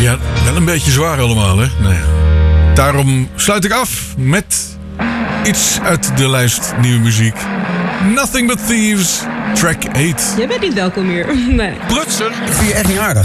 Ja, wel een beetje zwaar allemaal, hè? Nou ja. Daarom sluit ik af met iets uit de lijst nieuwe muziek. Nothing But Thieves, track 8. Jij bent niet welkom hier. Nee. Prutser. Ik vind je echt niet aardig.